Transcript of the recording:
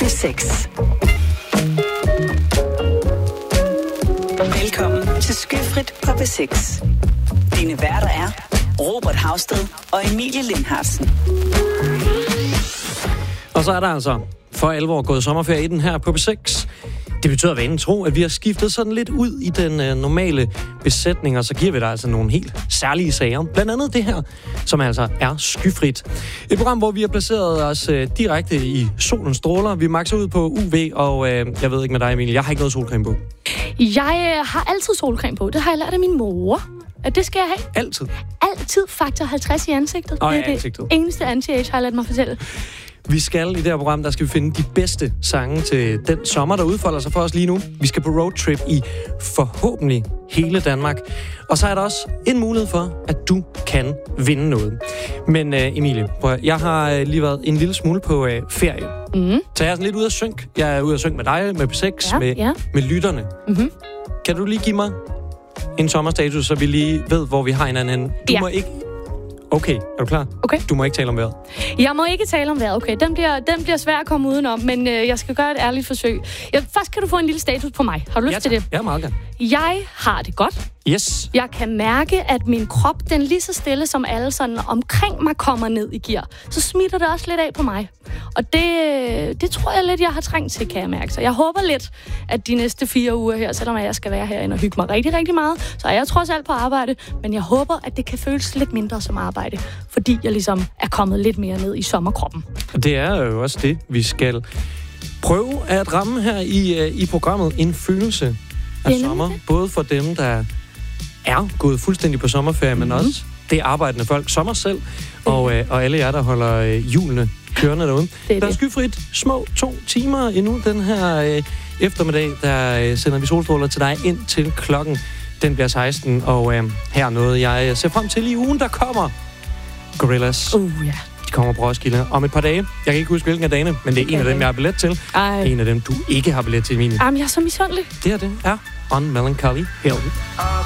B6. Velkommen til Skyfrit på B6. Dine værter er Robert Hausted og Emilie Lindhartsen. Og så er der altså for alvor gået sommerferie i den her på B6. Det betyder vanen tro, at vi har skiftet sådan lidt ud i den normale besætning, og så giver vi dig altså nogle helt særlige sager. Blandt andet det her, som altså er Skyfrit. Et program, hvor vi har placeret os direkte i solens stråler. Vi makser ud på UV, og jeg ved ikke med dig, Emilie, jeg har ikke noget solcreme på. Jeg har altid solcreme på. Det har jeg lært af min mor. At det skal jeg have. Altid? Altid faktor 50 i ansigtet. Det er det eneste anti-age, har jeg ladet mig fortælle. Vi skal i det her program, der skal vi finde de bedste sange til den sommer, der udfolder sig for os lige nu. Vi skal på roadtrip i forhåbentlig hele Danmark. Og så er der også en mulighed for, at du kan vinde noget. Men Emilie, jeg har lige været en lille smule på ferie. Så jeg er sådan lidt ude at synke. Jeg er ude at synke med dig, med B6, med lytterne. Kan du lige give mig en sommerstatus, så vi lige ved, hvor vi har hinanden? Du må ikke... Okay, er du klar? Okay. Du må ikke tale om vejret. Jeg må ikke tale om vejret, okay. Den bliver svær at komme udenom, men jeg skal gøre et ærligt forsøg. Først kan du få en lille status på mig. Har du lyst til det? Ja, meget gerne. Jeg har det godt. Yes. Jeg kan mærke, at min krop, den lige så stille som alle sådan omkring mig kommer ned i gear. Så smitter det også lidt af på mig. Og det tror jeg lidt, jeg har trængt til, kan jeg mærke. Så jeg håber lidt, at de næste 4 uger her, selvom jeg skal være herinde og hygge mig rigtig, rigtig meget, så er jeg trods alt på arbejde. Men jeg håber, at det kan føles lidt mindre som arbejde, fordi jeg ligesom er kommet lidt mere ned i sommerkroppen. Det er jo også det, vi skal prøve at ramme her i programmet. En følelse af sommer. Både for dem, der er gået fuldstændig på sommerferie, men også det arbejdende folk, sommer selv, og alle jer, der holder hjulene kørende derude. Der er skyfrit små 2 timer endnu den her eftermiddag, der sender vi solstråler til dig ind til klokken. Den bliver 16, og her noget, jeg ser frem til i ugen, der kommer. Gorillaz. De kommer på Roskilde om et par dage. Jeg kan ikke huske, hvilken af dagene, men det er en af dem, jeg har billet til. En af dem, du ikke har billet til, Emilie. Jamen, jeg er så misundelig. Det er On Melancholy Hill.